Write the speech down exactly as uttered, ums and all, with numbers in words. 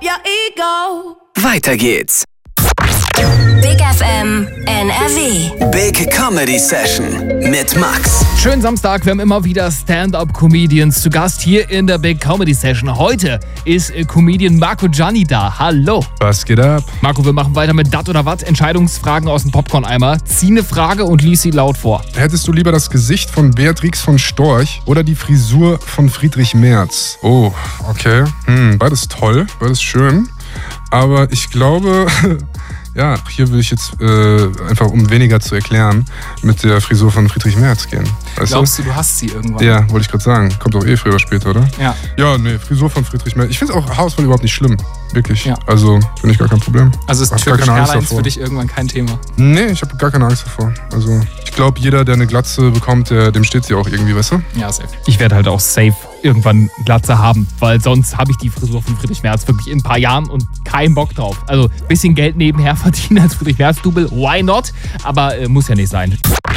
your ego. Weiter geht's. Big F M N R W. Big Comedy Session mit Max. Schönen Samstag, wir haben immer wieder Stand-Up-Comedians zu Gast hier in der Big Comedy Session. Heute ist äh, Comedian Marco Gianni da. Hallo. Was geht ab? Marco, wir machen weiter mit Dat oder Wat. Entscheidungsfragen aus dem Popcorn-Eimer. Zieh eine Frage und lies sie laut vor. Hättest du lieber das Gesicht von Beatrix von Storch oder die Frisur von Friedrich Merz? Oh, okay. Hm, beides toll, beides schön. Aber ich glaube... Ja, hier will ich jetzt äh, einfach, um weniger zu erklären, mit der Frisur von Friedrich Merz gehen. Weißt Glaubst du? du, du hast sie irgendwann? Ja, wollte ich gerade sagen. Kommt auch eh früher oder später, oder? Ja. Ja, nee, Frisur von Friedrich Merz. Ich finde auch Haarausfall überhaupt nicht schlimm. Wirklich. Ja. Also, finde ich gar kein Problem. Also ist Hab gar Türkisch keine Angst Airlines davor. für dich irgendwann kein Thema? Nee, ich habe gar keine Angst davor. Also, ich glaube, jeder, der eine Glatze bekommt, der, dem steht sie auch irgendwie, weißt du? Ja, safe. Ich werde halt auch safe irgendwann Glatze haben, weil sonst habe ich die Frisur von Friedrich Merz wirklich in ein paar Jahren und keinen Bock drauf. Also ein bisschen Geld nebenher verdienen als Friedrich Merz-Double, why not? Aber äh, muss ja nicht sein.